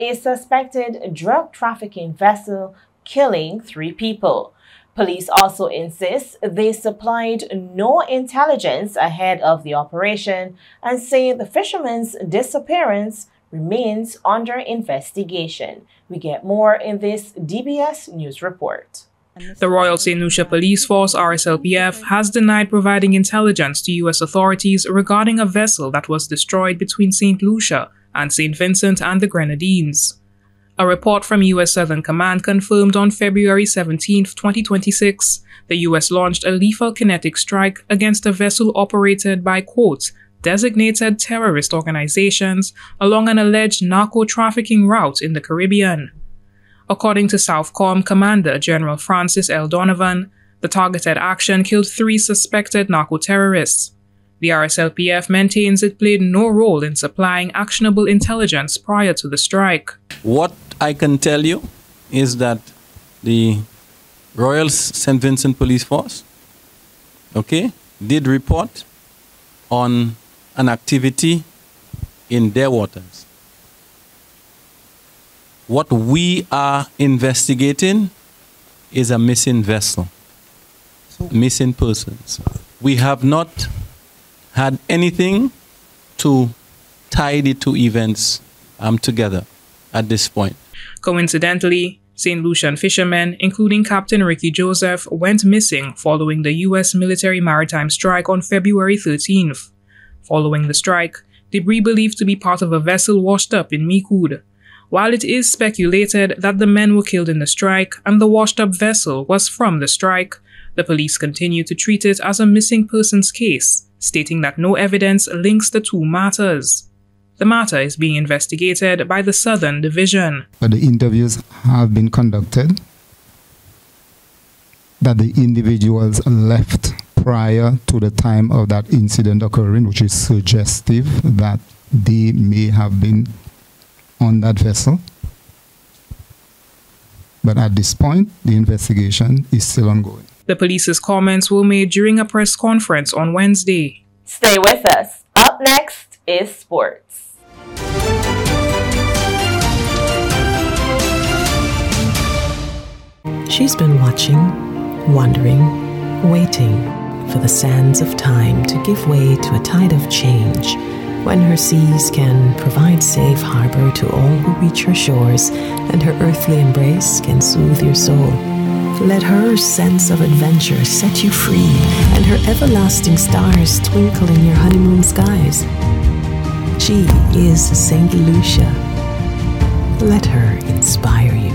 a suspected drug trafficking vessel, killing 3 people. Police also insist they supplied no intelligence ahead of the operation and say the fisherman's disappearance remains under investigation. We get more in this DBS News report. The Royal St. Lucia Police Force, RSLPF, has denied providing intelligence to U.S. authorities regarding a vessel that was destroyed between St. Lucia and St. Vincent and the Grenadines. A report from U.S. Southern Command confirmed on February 17, 2026, the U.S. launched a lethal kinetic strike against a vessel operated by, quote, designated terrorist organizations along an alleged narco-trafficking route in the Caribbean. According to Southcom Commander General Francis L. Donovan, the targeted action killed 3 suspected narco-terrorists. The RSLPF maintains it played no role in supplying actionable intelligence prior to the strike. What I can tell you is that the Royal St. Vincent Police Force, did report on an activity in their waters. What we are investigating is a missing vessel, missing persons. We have not had anything to tie the 2 events together at this point. Coincidentally, St. Lucian fishermen, including Captain Ricky Joseph, went missing following the U.S. military maritime strike on February 13th. Following the strike, debris believed to be part of a vessel washed up in Micoud. While it is speculated that the men were killed in the strike and the washed-up vessel was from the strike, the police continue to treat it as a missing persons case, stating that no evidence links the 2 matters. The matter is being investigated by the Southern Division. But the interviews have been conducted that the individuals left prior to the time of that incident occurring, which is suggestive that they may have been on that vessel. But at this point, the investigation is still ongoing. The police's comments were made during a press conference on Wednesday. Stay with us. Up next is sports. She's been watching, wondering, waiting for the sands of time to give way to a tide of change, when her seas can provide safe harbor to all who reach her shores, and her earthly embrace can soothe your soul. Let her sense of adventure set you free, and her everlasting stars twinkle in your honeymoon skies. She is St. Lucia. Let her inspire you.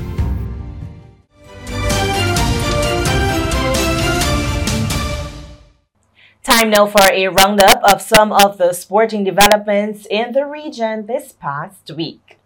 Time now for a roundup of some of the sporting developments in the region this past week.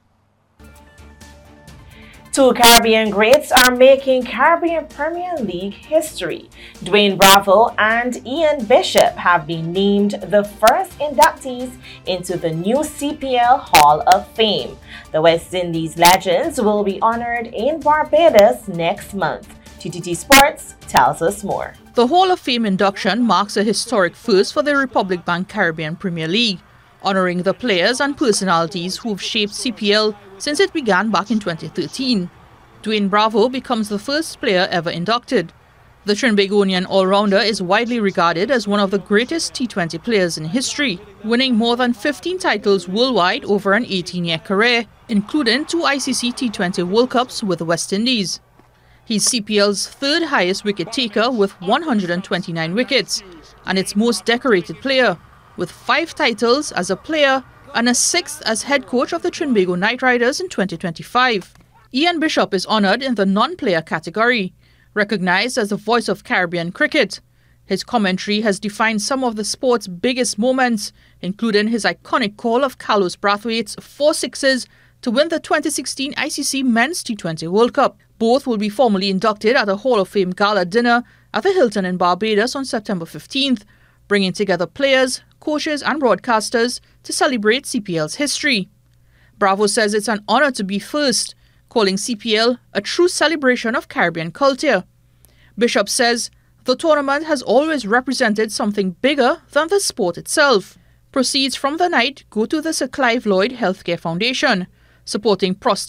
2 Caribbean greats are making Caribbean Premier League history. Dwayne Bravo and Ian Bishop have been named the first inductees into the new CPL Hall of Fame. The West Indies legends will be honored in Barbados next month. TTT Sports tells us more. The Hall of Fame induction marks a historic first for the Republic Bank Caribbean Premier League, honoring the players and personalities who've shaped CPL since it began back in 2013. Dwayne Bravo becomes the first player ever inducted. The Trinbagonian all-rounder is widely regarded as one of the greatest T20 players in history, winning more than 15 titles worldwide over an 18-year career, including 2 ICC T20 World Cups with the West Indies. He's CPL's 3rd highest wicket taker with 129 wickets, and its most decorated player, with 5 titles as a player and a 6th as head coach of the Trinbago Knight Riders in 2025. Ian Bishop is honoured in the non-player category, recognised as the voice of Caribbean cricket. His commentary has defined some of the sport's biggest moments, including his iconic call of Carlos Brathwaite's 4 sixes to win the 2016 ICC Men's T20 World Cup. Both will be formally inducted at a Hall of Fame gala dinner at the Hilton in Barbados on September 15th, bringing together players, coaches and broadcasters to celebrate CPL's history. Bravo says it's an honour to be first, calling CPL a true celebration of Caribbean culture. Bishop says the tournament has always represented something bigger than the sport itself. Proceeds from the night go to the Sir Clive Lloyd Healthcare Foundation, supporting prostate